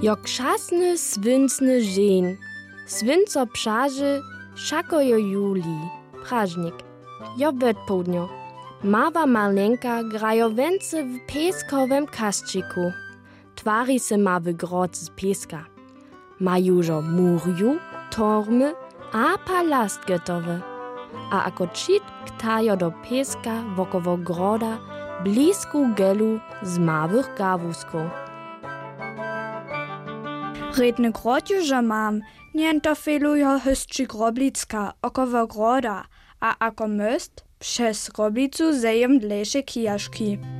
Jak czasny swincny dzień. Swinco przaży, szako jo juli. Prażnik. Jo południu. Mała malenka grajo wence w pieskowym kaszczyku. Twari se ma wygrodz z pieska. Ma jużo murju, tormy a palast gotowy. A ako čit ktajo do pieska wokoło groda blisku gelu z małych gawusków. Redny grod już mam, niento felujo hystczy groblicka około groda, a ako most przez groblicu zejem dlejsze kijaszki.